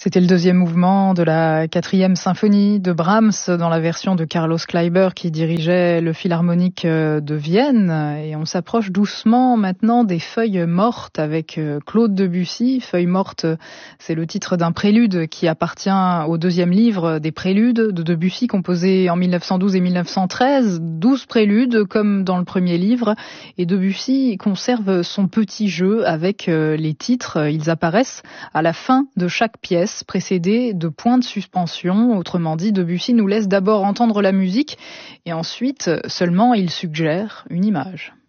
C'était le deuxième mouvement de la 4e symphonie de Brahms dans la version de Carlos Kleiber qui dirigeait le Philharmonique de Vienne. Et on s'approche doucement maintenant des Feuilles mortes avec Claude Debussy. Feuilles mortes, c'est le titre d'un prélude qui appartient au deuxième livre des préludes de Debussy, composé en 1912 et 1913. 12 préludes comme dans le premier livre. Et Debussy conserve son petit jeu avec les titres. Ils apparaissent à la fin de chaque pièce, précédée de points de suspension. Autrement dit, Debussy nous laisse d'abord entendre la musique et ensuite seulement il suggère une image.